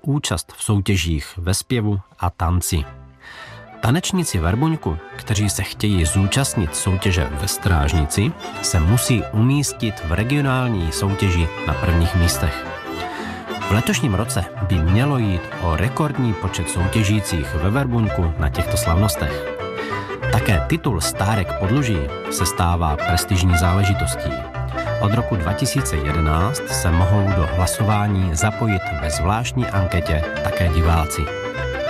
účast v soutěžích ve zpěvu a tanci. Tanečníci Verbuňku, kteří se chtějí zúčastnit soutěže ve Strážnici, se musí umístit v regionální soutěži na prvních místech. V letošním roce by mělo jít o rekordní počet soutěžících ve Verbuňku na těchto slavnostech. Také titul Stárek Podluží se stává prestižní záležitostí. Od roku 2011 se mohou do hlasování zapojit ve zvláštní anketě také diváci.